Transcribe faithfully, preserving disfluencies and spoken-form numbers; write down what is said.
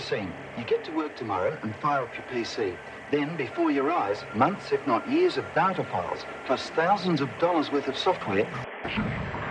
scene. You get to work tomorrow and fire up your P C. Then, before your eyes, months, if not years, of data files, plus thousands of dollars worth of software